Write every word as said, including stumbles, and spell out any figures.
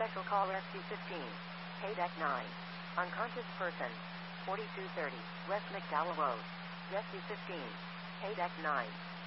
Special call Rescue fifteen. Paydeck nine. Unconscious person. forty-two thirty, West McDowell Road. Rescue fifteen. Paydeck nine.